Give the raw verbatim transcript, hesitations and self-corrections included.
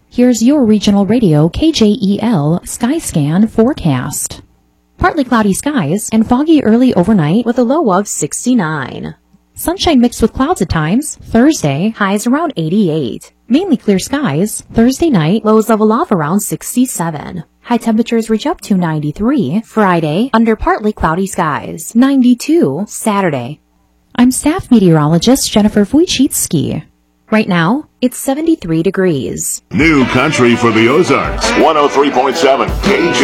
Here's your regional radio K J E L Skyscan forecast. Partly cloudy skies and foggy early overnight with a low of sixty-nine. Sunshine mixed with clouds at times. Thursday, highs around eighty-eight. Mainly clear skies. Thursday night, lows level off around sixty-seven. High temperatures reach up to ninety-three. Friday, under partly cloudy skies. ninety-two. Saturday. I'm staff meteorologist Jennifer Wojcicki. Right now, it's seventy-three degrees. New country for the Ozarks. one oh three point seven K J.